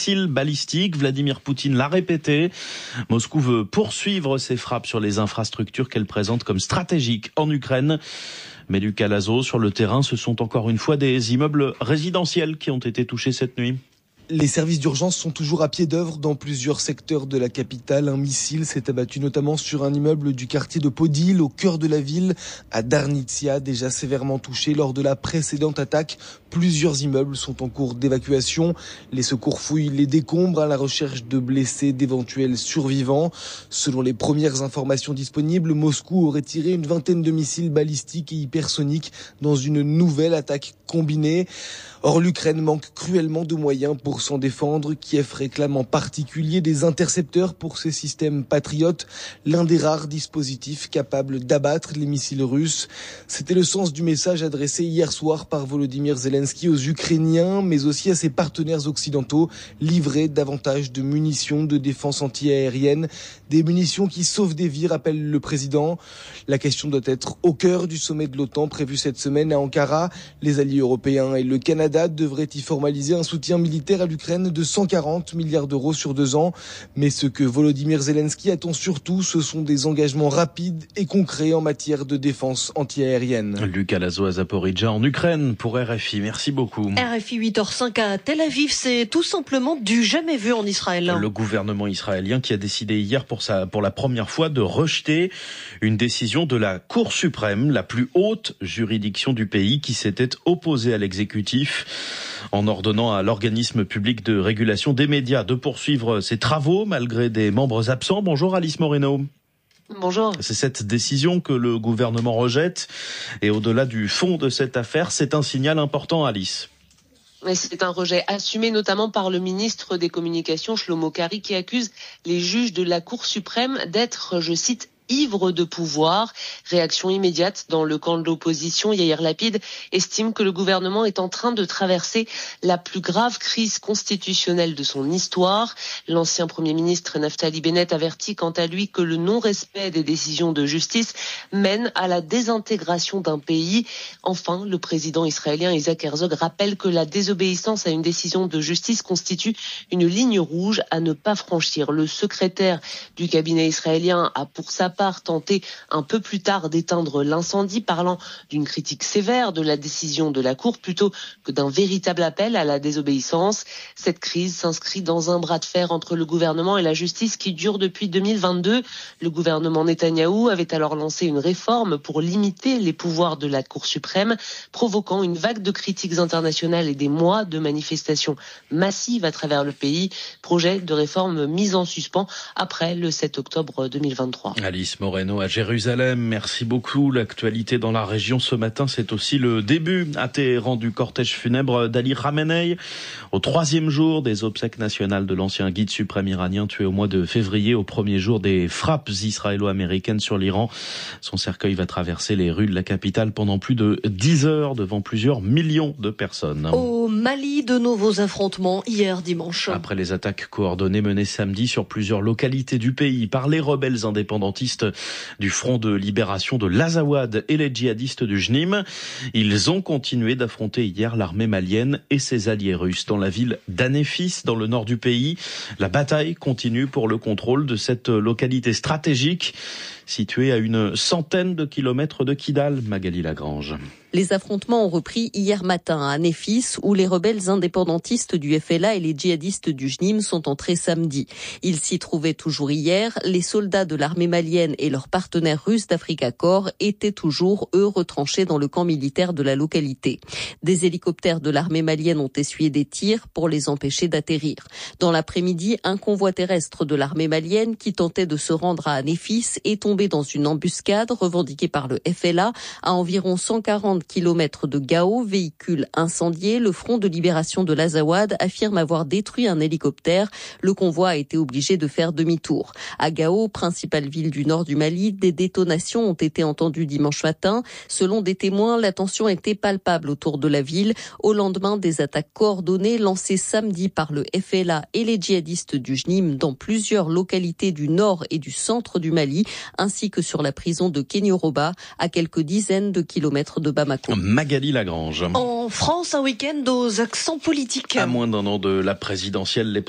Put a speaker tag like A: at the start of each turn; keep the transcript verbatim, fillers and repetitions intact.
A: missiles balistiques. Vladimir Poutine l'a répété. Moscou veut poursuivre ses frappes sur les infrastructures qu'elle présente comme stratégiques en Ukraine. Mais Lucas Lazo, sur le terrain, ce sont encore une fois des immeubles résidentiels qui ont été touchés cette nuit.
B: Les services d'urgence sont toujours à pied d'œuvre dans plusieurs secteurs de la capitale. Un missile s'est abattu notamment sur un immeuble du quartier de Podil, au cœur de la ville, à Darnitsia, déjà sévèrement touché lors de la précédente attaque. Plusieurs immeubles sont en cours d'évacuation. Les secours fouillent les décombres à la recherche de blessés, d'éventuels survivants. Selon les premières informations disponibles, Moscou aurait tiré une vingtaine de missiles balistiques et hypersoniques dans une nouvelle attaque combinée. Or, l'Ukraine manque cruellement de moyens pour s'en défendre. Kiev réclame en particulier des intercepteurs pour ses systèmes patriotes, l'un des rares dispositifs capables d'abattre les missiles russes. C'était le sens du message adressé hier soir par Volodymyr Zelensky aux Ukrainiens, mais aussi à ses partenaires occidentaux, livrer davantage de munitions de défense anti-aérienne, des munitions qui sauvent des vies, rappelle le président. La question doit être au cœur du sommet de l'OTAN prévu cette semaine à Ankara. Les alliés européens et le Canada devrait y formaliser un soutien militaire à l'Ukraine de cent quarante milliards d'euros sur deux ans. Mais ce que Volodymyr Zelensky attend surtout, ce sont des engagements rapides et concrets en matière de défense anti-aérienne.
A: Lucas Lazo à Zaporijja en Ukraine pour R F I. Merci beaucoup.
C: R F I huit heures cinq à Tel Aviv, c'est tout simplement du jamais vu en Israël.
A: Le gouvernement israélien qui a décidé hier pour, sa, pour la première fois de rejeter une décision de la Cour suprême, la plus haute juridiction du pays, qui s'était opposée à l'exécutif en ordonnant à l'organisme public de régulation des médias de poursuivre ses travaux malgré des membres absents. Bonjour Alice Moreno.
D: Bonjour.
A: C'est cette décision que le gouvernement rejette et au-delà du fond de cette affaire, c'est un signal important, Alice.
D: Mais c'est un rejet assumé notamment par le ministre des Communications, Shlomo Kari, qui accuse les juges de la Cour suprême d'être, je cite, ivre de pouvoir. Réaction immédiate dans le camp de l'opposition. Yair Lapid estime que le gouvernement est en train de traverser la plus grave crise constitutionnelle de son histoire. L'ancien Premier ministre Naftali Bennett avertit quant à lui que le non-respect des décisions de justice mène à la désintégration d'un pays. Enfin, le président israélien Isaac Herzog rappelle que la désobéissance à une décision de justice constitue une ligne rouge à ne pas franchir. Le secrétaire du cabinet israélien a pour sa part tenté un peu plus tard d'éteindre l'incendie, parlant d'une critique sévère de la décision de la Cour plutôt que d'un véritable appel à la désobéissance. Cette crise s'inscrit dans un bras de fer entre le gouvernement et la justice qui dure depuis deux mille vingt-deux. Le gouvernement Netanyahou avait alors lancé une réforme pour limiter les pouvoirs de la Cour suprême, provoquant une vague de critiques internationales et des mois de manifestations massives à travers le pays. Projet de réforme mis en suspens après le sept octobre deux mille vingt-trois.
A: Alice Moreno à Jérusalem, merci beaucoup. L'actualité dans la région ce matin, c'est aussi le début à Téhéran du cortège funèbre d'Ali Khamenei. Au troisième jour des obsèques nationales de l'ancien guide suprême iranien tué au mois de février, au premier jour des frappes israélo-américaines sur l'Iran. Son cercueil va traverser les rues de la capitale pendant plus de dix heures devant plusieurs millions de personnes.
C: Au Mali, de nouveaux affrontements hier dimanche.
A: Après les attaques coordonnées menées samedi sur plusieurs localités du pays par les rebelles indépendantistes du Front de libération de l'Azawad et les djihadistes du Jnim. Ils ont continué d'affronter hier l'armée malienne et ses alliés russes dans la ville d'Anéfis, dans le nord du pays. La bataille continue pour le contrôle de cette localité stratégique située à une centaine de kilomètres de Kidal. Magali Lagrange.
C: Les affrontements ont repris hier matin à Anéfis, où les rebelles indépendantistes du F L A et les djihadistes du Jnim sont entrés samedi. Ils s'y trouvaient toujours hier. Les soldats de l'armée malienne et leurs partenaires russes d'Africa Corps étaient toujours, eux, retranchés dans le camp militaire de la localité. Des hélicoptères de l'armée malienne ont essuyé des tirs pour les empêcher d'atterrir. Dans l'après-midi, un convoi terrestre de l'armée malienne qui tentait de se rendre à Anéfis est tombé dans une embuscade revendiquée par le F L A à environ cent quarante kilomètres de Gao, véhicule incendié. Le Front de libération de l'Azawad affirme avoir détruit un hélicoptère. Le convoi a été obligé de faire demi-tour. À Gao, principale ville du nord du Mali, des détonations ont été entendues dimanche matin. Selon des témoins, la tension était palpable autour de la ville au lendemain des attaques coordonnées lancées samedi par le F L A et les djihadistes du Jnim dans plusieurs localités du nord et du centre du Mali, ainsi que sur la prison de Kenyoroba, à quelques dizaines de kilomètres de Bamako.
A: Magali Lagrange.
C: En France, un week-end aux accents politiques.
A: À moins d'un an de la présidentielle, les